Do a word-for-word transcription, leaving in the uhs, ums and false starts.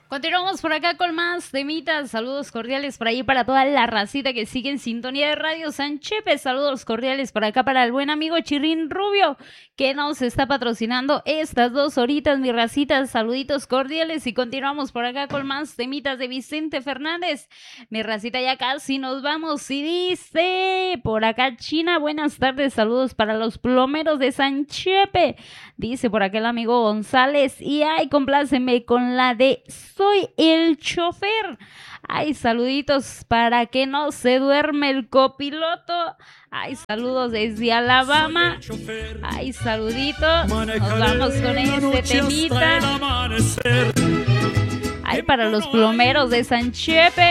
Continuamos por acá con más temitas. Saludos cordiales por ahí para toda la racita que sigue en sintonía de Radio San Chepe. Saludos cordiales por acá para el buen amigo Chirrín Rubio, que nos está patrocinando estas dos horitas, mi racita. Saluditos cordiales y continuamos por acá con más temitas de Vicente Fernández. Mi racita, ya casi nos vamos y dice por acá China, buenas tardes, saludos para los plomeros de San Chepe. Dice por acá el amigo González y ay, compláceme con la de Soy el chofer. Ay, saluditos para que no se duerme el copiloto. Ay, saludos desde Alabama. Ay, saluditos. Nos vamos con este temita. Ay, para los plomeros de San Chepe.